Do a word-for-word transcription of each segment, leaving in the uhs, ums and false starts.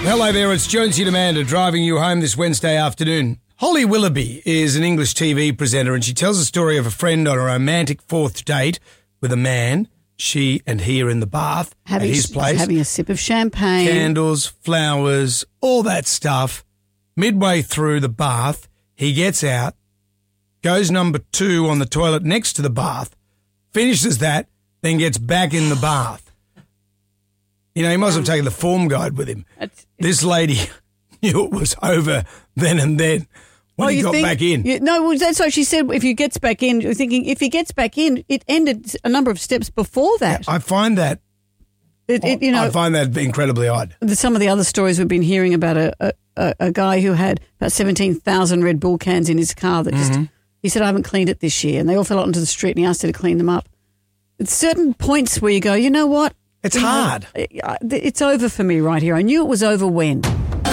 Hello there, it's Jonesy and Amanda driving you home this Wednesday afternoon. Holly Willoughby is an English T V presenter and she tells the story of a friend on a romantic fourth date with a man. She and he are in the bath having, at his place. Having a sip of champagne. Candles, flowers, all that stuff. Midway through the bath, he gets out, goes number two on the toilet next to the bath, finishes that, then gets back in the bath. You know, he must have taken the form guide with him. It's, this lady knew it was over then and then when oh, he got think, back in. You, no, well, that's what she said. If he gets back in, you're thinking if he gets back in, it ended a number of steps before that. Yeah, I find that, it, it, you know, I find that incredibly odd. Some of the other stories we've been hearing about a, a, a guy who had about seventeen thousand Red Bull cans in his car that just, mm-hmm. he said, I haven't cleaned it this year. And they all fell out into the street and he asked her to clean them up. At certain points where you go, you know what? It's you hard. Know, it's over for me right here. I knew it was over when.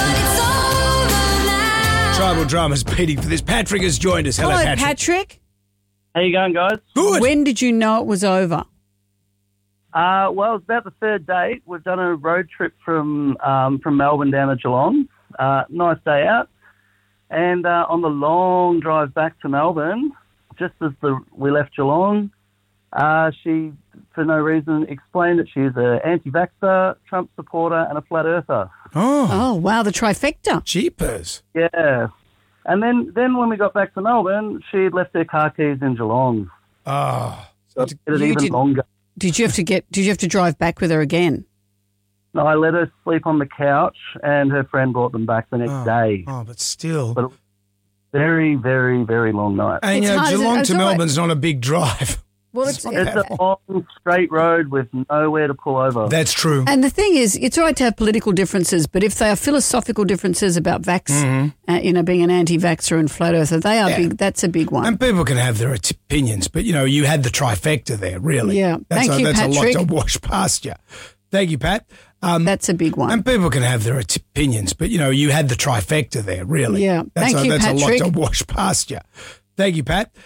Tribal Drama's beating for this. Patrick has joined us. Hello, Hello Patrick. Patrick. How you going, guys? Good. When did you know it was over? Uh, well, it's about the third date. We've done a road trip from um, from Melbourne down to Geelong. Uh, nice day out. And uh, on the long drive back to Melbourne, just as the we left Geelong, uh, she, for no reason, explained that she's an anti-vaxxer, Trump supporter and a flat earther. Oh. Oh, wow, the trifecta. Jeepers. Yeah. And then, then when we got back to Melbourne, she had left her car keys in Geelong. Oh. So it was even did, longer. Did you have to get? Did you have to drive back with her again? No, I let her sleep on the couch and her friend brought them back the next oh. day. Oh, but still. But it was a very, very, very long night. And, you know, hard, Geelong to right. Melbourne's not a big drive. Well, it's, it's a long, straight road with nowhere to pull over. That's true. And the thing is, it's all right to have political differences, but if they are philosophical differences about vax, mm-hmm. uh, you know, being an anti-vaxxer and flat earther, they are yeah. big. That's a big one. And people can have their opinions, but, you know, you had the trifecta there, really. Yeah. That's Thank a, you, that's Patrick. a lot to wash past you. Thank you, Pat. Um, that's a big one. And people can have their opinions, but, you know, you had the trifecta there, really. Yeah. That's Thank a, you, that's Patrick. That's a lot to wash past you. Thank you, Pat.